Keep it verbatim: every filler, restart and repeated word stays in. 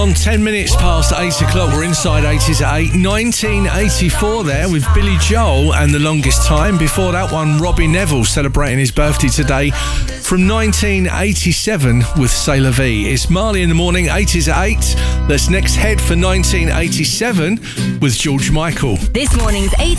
On ten minutes past eight o'clock, we're inside eighties at eight. nineteen eighty-four there with Billy Joel and The Longest Time. Before that one, Robbie Neville celebrating his birthday today from nineteen eighty-seven with Sailor V. It's Marley in the morning, eighties at eight. Let's next head for nineteen eighty-seven with George Michael. This morning's eighties